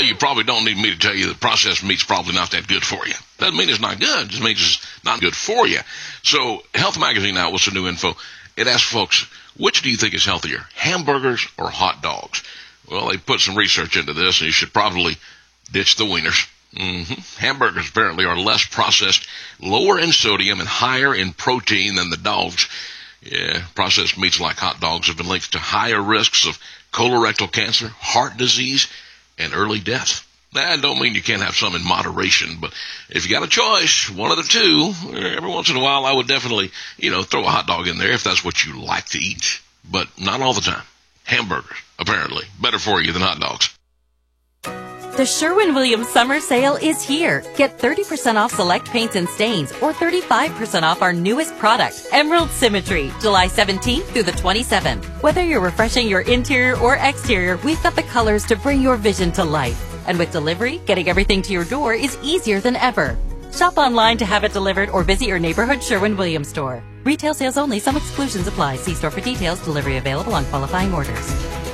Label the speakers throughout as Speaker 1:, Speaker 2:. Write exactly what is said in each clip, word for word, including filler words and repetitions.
Speaker 1: you probably don't need me to tell you that processed meat's probably not that good for you. Doesn't mean it's not good. It just means it's not good for you. So Health Magazine out with some new info. It asks folks, which do you think is healthier, hamburgers or hot dogs? Well, they put some research into this, and you should probably ditch the wieners. Mm-hmm. Hamburgers apparently are less processed, lower in sodium, and higher in protein than the dogs. Yeah, processed meats like hot dogs have been linked to higher risks of colorectal cancer, heart disease, and early death. That don't mean you can't have some in moderation, but if you got a choice, one of the two, every once in a while I would definitely, you know, throw a hot dog in there if that's what you like to eat. But not all the time. Hamburgers, apparently, better for you than hot dogs.
Speaker 2: The Sherwin-Williams Summer Sale is here. Get thirty percent off select paints and stains or thirty-five percent off our newest product, Emerald Symmetry, July seventeenth through the twenty-seventh. Whether you're refreshing your interior or exterior, we've got the colors to bring your vision to life. And with delivery, getting everything to your door is easier than ever. Shop online to have it delivered or visit your neighborhood Sherwin-Williams store. Retail sales only. Some exclusions apply. See store for details. Delivery available on qualifying orders.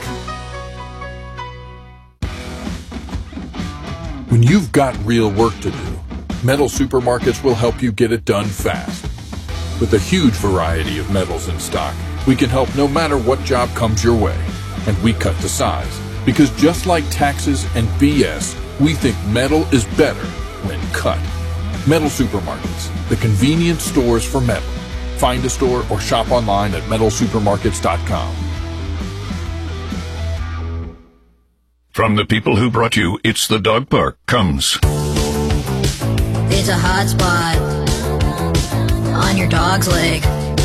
Speaker 3: When you've got real work to do, Metal Supermarkets will help you get it done fast. With a huge variety of metals in stock, we can help no matter what job comes your way. And we cut the size. Because just like taxes and B S, we think metal is better when cut. Metal Supermarkets, the convenient stores for metal. Find a store or shop online at metal supermarkets dot com.
Speaker 4: From the people who brought you It's the Dog Park comes.
Speaker 5: It's a hot spot on your dog's leg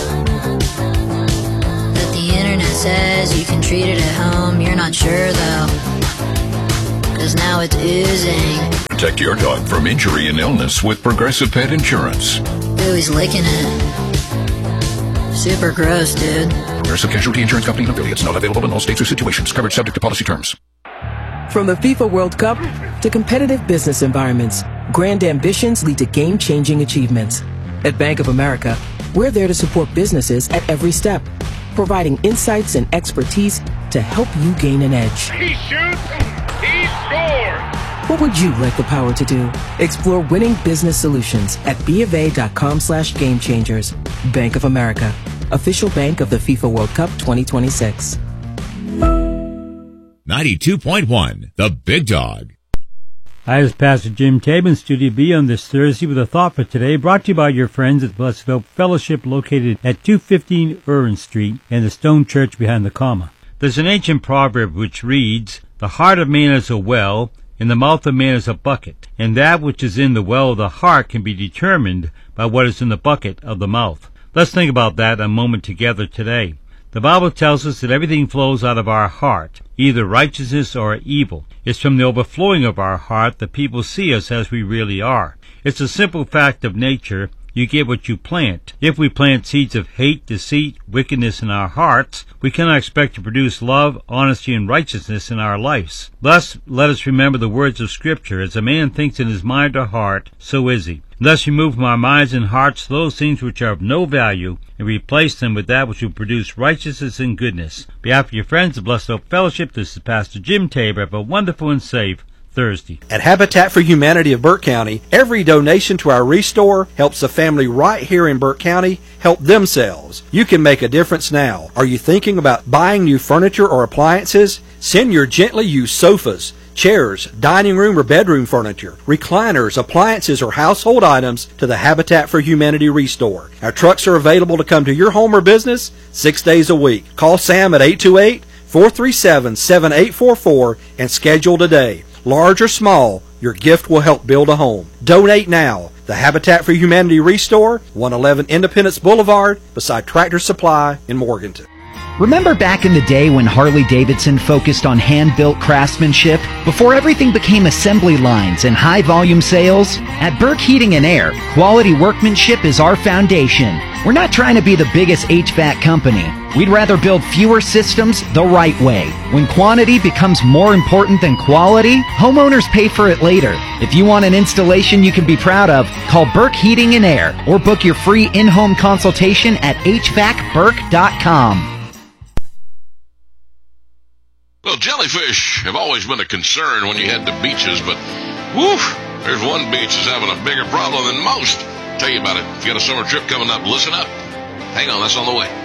Speaker 5: that the internet says you can treat it at home. You're not sure though, cause now it's oozing.
Speaker 4: Protect your dog from injury and illness with Progressive Pet Insurance.
Speaker 5: Ooh, he's licking it. Super gross, dude.
Speaker 4: Progressive Casualty Insurance Company and affiliates, not available in all states or situations. Coverage subject to policy terms.
Speaker 6: From the FIFA World Cup to competitive business environments, grand ambitions lead to game-changing achievements. At Bank of America, we're there to support businesses at every step, providing insights and expertise to help you gain an edge.
Speaker 7: He shoots, he scores!
Speaker 6: What would you like the power to do? Explore winning business solutions at bofa.com slash game changers. Bank of America, official bank of the FIFA World Cup twenty twenty-six.
Speaker 8: ninety-two point one, The Big Dog.
Speaker 9: Hi, this is Pastor Jim Tabin in Studio B on this Thursday with a thought for today, brought to you by your friends at Blessed Hope Fellowship, located at two fifteen Irwin Street and the Stone Church behind the comma. There's an ancient proverb which reads, "The heart of man is a well, and the mouth of man is a bucket, and that which is in the well of the heart can be determined by what is in the bucket of the mouth." Let's think about that a moment together today. The Bible tells us that everything flows out of our heart, either righteousness or evil. It's from the overflowing of our heart that people see us as we really are. It's a simple fact of nature. You get what you plant. If we plant seeds of hate, deceit, wickedness in our hearts, we cannot expect to produce love, honesty, and righteousness in our lives. Thus, let us remember the words of Scripture. As a man thinks in his mind or heart, so is he. Thus remove from our minds and hearts those things which are of no value, and replace them with that which will produce righteousness and goodness. On behalf of your friends of Blessed Hope Fellowship, this is Pastor Jim Tabor. Have a wonderful and safe Thursday.
Speaker 10: At Habitat for Humanity of Burke County, every donation to our Restore helps a family right here in Burke County help themselves. You can make a difference now. Are you thinking about buying new furniture or appliances? Send your gently used sofas, chairs, dining room or bedroom furniture, recliners, appliances, or household items to the Habitat for Humanity Restore. Our trucks are available to come to your home or business six days a week. Call Sam at eight two eight, four three seven, seven eight four four and schedule today. Large or small, your gift will help build a home. Donate now. The Habitat for Humanity Restore, one eleven Independence Boulevard, beside Tractor Supply in Morganton.
Speaker 11: Remember back in the day when Harley-Davidson focused on hand-built craftsmanship before everything became assembly lines and high-volume sales? At Burke Heating and Air, quality workmanship is our foundation. We're not trying to be the biggest H V A C company. We'd rather build fewer systems the right way. When quantity becomes more important than quality, homeowners pay for it later. If you want an installation you can be proud of, call Burke Heating and Air or book your free in-home consultation at h v a c burke dot com.
Speaker 1: Well, jellyfish have always been a concern when you head to beaches, but woof, there's one beach that's having a bigger problem than most. Tell you about it. If you got a summer trip coming up, listen up. Hang on, that's on the way.